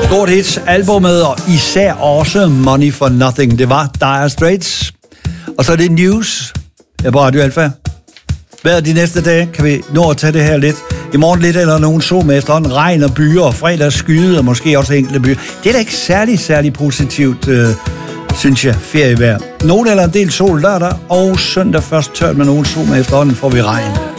Stort hits, albumet, og især også Money for Nothing. Det var Dire Straits. Og så er det News. Jeg er på Radio Alfa. Hvad de næste dage? Kan vi nå at tage det her lidt? I morgen lidt eller nogen sol med efterhånden regn og byer, og fredag skyde, og måske også enkelte byer. Det er da ikke særlig positivt, synes jeg, ferievejr. Nogen eller en del sol lørdag, og søndag først tørt med nogen sol med efterhånden får vi regn.